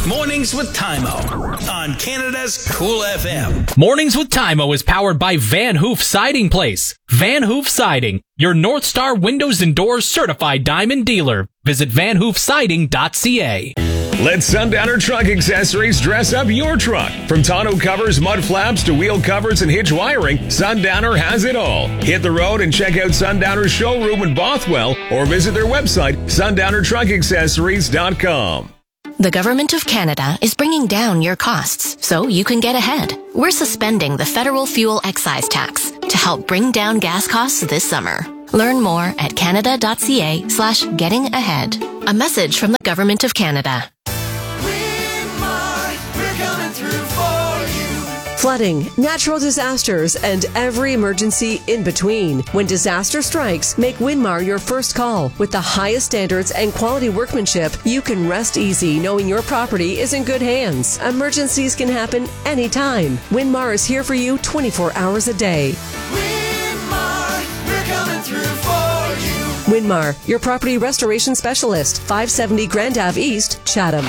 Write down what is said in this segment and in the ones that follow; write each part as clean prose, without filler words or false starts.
Mornings with Tymo on Canada's Cool FM. Mornings with Tymo is powered by Van Hoof Siding Place. Van Hoof Siding, your North Star Windows and Doors certified diamond dealer. Visit vanhoofsiding.ca. Let Sundowner Truck Accessories dress up your truck. From tonneau covers, mud flaps, to wheel covers and hitch wiring, Sundowner has it all. Hit the road and check out Sundowner's showroom in Bothwell or visit their website, sundownertruckaccessories.com. The Government of Canada is bringing down your costs so you can get ahead. We're suspending the federal fuel excise tax to help bring down gas costs this summer. Learn more at canada.ca/getting-ahead. A message from the Government of Canada. Flooding, natural disasters, and every emergency in between. When disaster strikes, make Winmar your first call. With the highest standards and quality workmanship, you can rest easy knowing your property is in good hands. Emergencies can happen anytime. Winmar is here for you 24 hours a day. Winmar, we're coming through for you. Winmar, your property restoration specialist, 570 Grand Ave East, Chatham.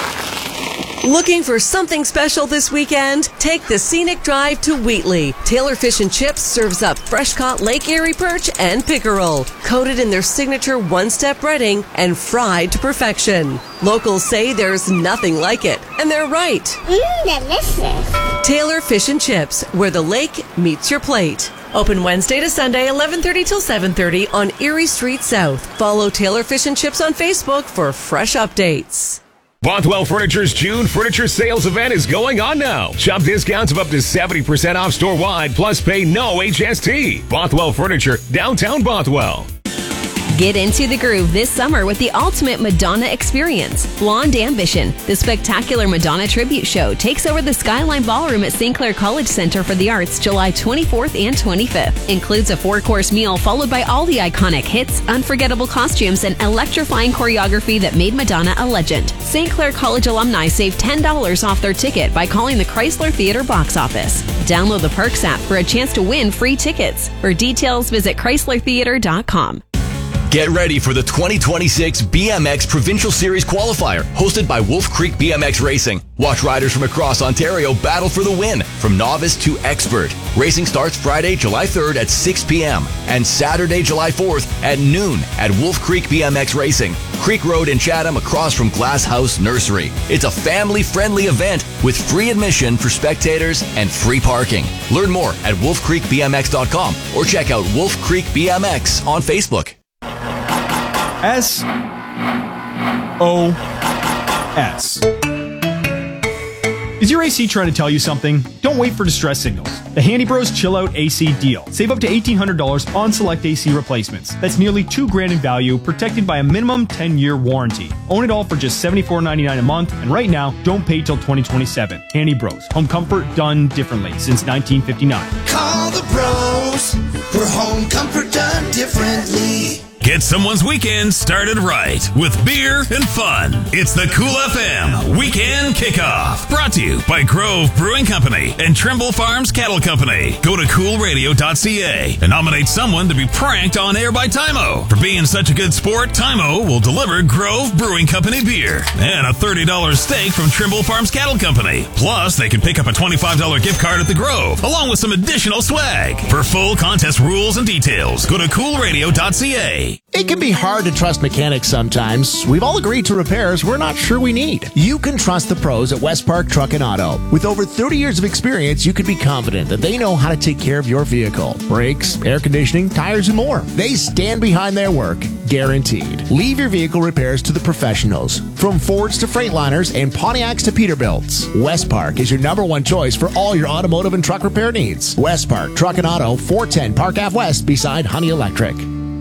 Looking for something special this weekend? Take the scenic drive to Wheatley. Taylor Fish and Chips serves up fresh-caught Lake Erie perch and pickerel, coated in their signature one-step breading and fried to perfection. Locals say there's nothing like it, and they're right. Delicious. Taylor Fish and Chips, where the lake meets your plate. Open Wednesday to Sunday, 11:30 till 7:30 on Erie Street South. Follow Taylor Fish and Chips on Facebook for fresh updates. Bothwell Furniture's June Furniture Sales event is going on now. Shop discounts of up to 70% off store-wide, plus pay no HST. Bothwell Furniture, downtown Bothwell. Get into the groove this summer with the ultimate Madonna experience. Blonde Ambition, the spectacular Madonna tribute show, takes over the Skyline Ballroom at St. Clair College Center for the Arts July 24th and 25th. Includes a 4-course meal followed by all the iconic hits, unforgettable costumes, and electrifying choreography that made Madonna a legend. St. Clair College alumni save $10 off their ticket by calling the Chrysler Theatre box office. Download the Perks app for a chance to win free tickets. For details, visit chryslertheatre.com. Get ready for the 2026 BMX Provincial Series qualifier, hosted by Wolf Creek BMX Racing. Watch riders from across Ontario battle for the win, from novice to expert. Racing starts Friday, July 3rd at 6 p.m. and Saturday, July 4th at noon at Wolf Creek BMX Racing, Creek Road in Chatham, across from Glass House Nursery. It's a family-friendly event with free admission for spectators and free parking. Learn more at wolfcreekbmx.com or check out Wolf Creek BMX on Facebook. SOS. Is your AC trying to tell you something? Don't wait for distress signals. The Handy Bros Chill Out AC deal. Save up to $1,800 on select AC replacements. That's nearly $2,000 in value, protected by a minimum 10-year warranty. Own it all for just $74.99 a month, and right now, don't pay till 2027. Handy Bros. Home comfort done differently since 1959. Call the bros for home comfort done differently. Get someone's weekend started right with beer and fun. It's the Cool FM Weekend Kickoff. Brought to you by Grove Brewing Company and Trimble Farms Cattle Company. Go to coolradio.ca and nominate someone to be pranked on air by Tymo. For being such a good sport, Tymo will deliver Grove Brewing Company beer and a $30 steak from Trimble Farms Cattle Company. Plus, they can pick up a $25 gift card at the Grove, along with some additional swag. For full contest rules and details, go to coolradio.ca. It can be hard to trust mechanics sometimes. We've all agreed to repairs we're not sure we need. You can trust the pros at West Park Truck and Auto. With over 30 years of experience, you can be confident that they know how to take care of your vehicle. Brakes, air conditioning, tires, and more. They stand behind their work, guaranteed. Leave your vehicle repairs to the professionals. From Fords to Freightliners and Pontiacs to Peterbilts, West Park is your #1 choice for all your automotive and truck repair needs. West Park Truck and Auto, 410 Park Ave West beside Honey Electric.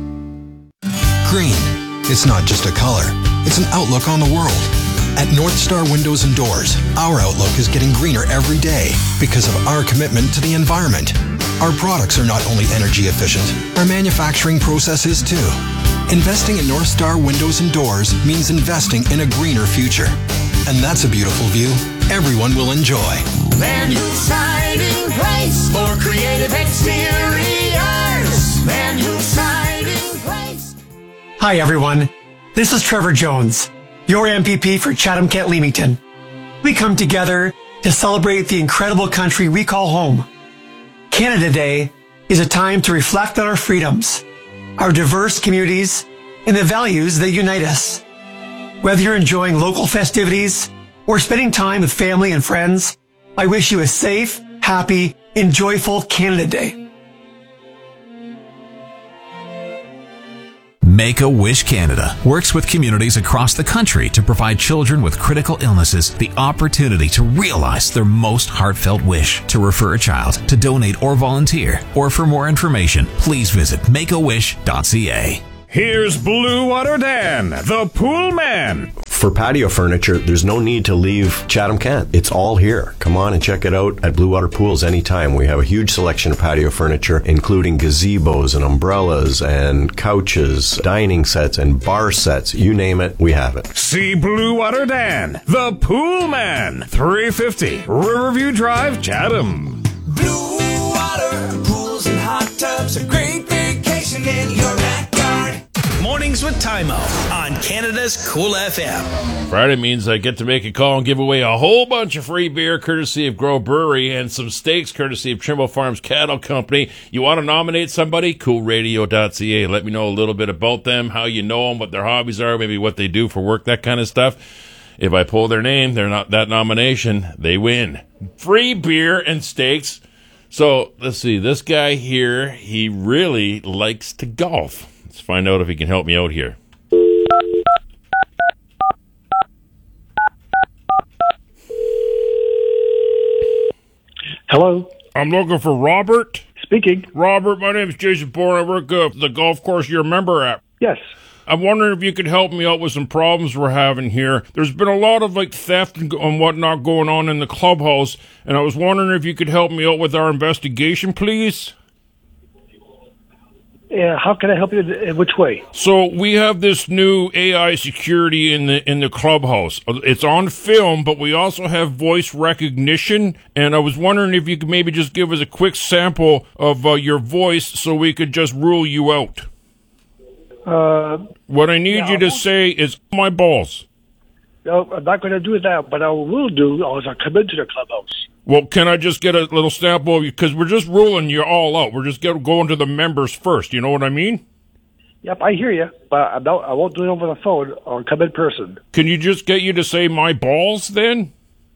Green. It's not just a color. It's an outlook on the world. At North Star Windows and Doors, our outlook is getting greener every day because of our commitment to the environment. Our products are not only energy efficient, our manufacturing process is too. Investing in North Star Windows and Doors means investing in a greener future. And that's a beautiful view everyone will enjoy. Van Hoof Siding Place for creative exteriors. Van Hoof Siding Place. Hi everyone, this is Trevor Jones, your MPP for Chatham-Kent-Leamington. we come together to celebrate the incredible country we call home. Canada Day is a time to reflect on our freedoms, our diverse communities, and the values that unite us. Whether you're enjoying local festivities or spending time with family and friends, I wish you a safe, happy, and joyful Canada Day. Make-A-Wish Canada works with communities across the country to provide children with critical illnesses the opportunity to realize their most heartfelt wish. To refer a child, to donate or volunteer, or for more information, please visit makeawish.ca. Here's Blue Water Dan, the pool man. For patio furniture, there's no need to leave Chatham-Kent. It's all here. Come on and check it out at Blue Water Pools anytime. We have a huge selection of patio furniture, including gazebos and umbrellas and couches, dining sets and bar sets. You name it, we have it. See Blue Water Dan, the pool man. 350 Riverview Drive, Chatham. Blue Water Pools and hot tubs, a great vacation in your backyard. Mornings with Timo on Canada's Cool FM. Friday means I get to make a call and give away a whole bunch of free beer courtesy of Grove Brewery and some steaks courtesy of Trimble Farms Cattle Company. You want to nominate somebody? Coolradio.ca. Let me know a little bit about them, how you know them, what their hobbies are, maybe what they do for work, that kind of stuff. If I pull their name, they're not that nomination, they win. Free beer and steaks. So let's see, this guy here, he really likes to golf. Let's find out if he can help me out here. Hello. I'm looking for Robert. Speaking. Robert, my name is Jason Bourne. I work at the golf course you're a member at. Yes. I'm wondering if you could help me out with some problems we're having here. There's been a lot of theft and whatnot going on in the clubhouse, and I was wondering if you could help me out with our investigation, please. Yeah, how can I help you? In which way? So we have this new AI security in the clubhouse. It's on film, but we also have voice recognition. And I was wondering if you could maybe just give us a quick sample of your voice so we could just rule you out. What I need you to say is my balls. No, I'm not going to do that. But I will do is I'll come into the clubhouse. Well, can I just get a little sample of you? Because we're just ruling you all out. We're just going to the members first. You know what I mean? Yep, I hear you. But I won't do it over the phone. I'll come in person. Can you just get you to say my balls then?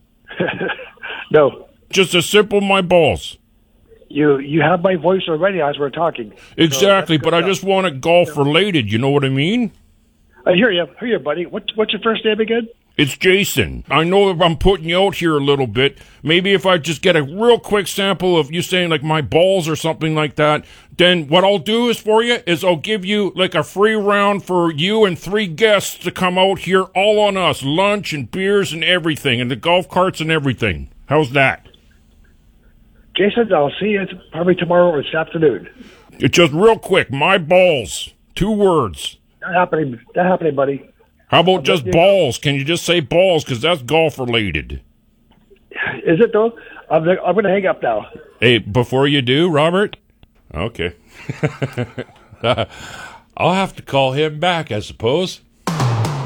No. Just a simple my balls. You have my voice already as we're talking. Exactly, so but I just want it golf related. You know what I mean? I hear you. Hear you, buddy. What's your first name again? It's Jason. I know if I'm putting you out here a little bit. Maybe if I just get a real quick sample of you saying my balls or something like that, then what I'll do is for you is I'll give you a free round for you and 3 guests to come out here all on us. Lunch and beers and everything and the golf carts and everything. How's that? Jason, I'll see you probably tomorrow or this afternoon. It's just real quick. My balls. 2 words. Not happening, buddy. How about just balls? Can you just say balls? Because that's golf related. Is it though? I'm going to hang up now. Hey, before you do, Robert? Okay. I'll have to call him back, I suppose.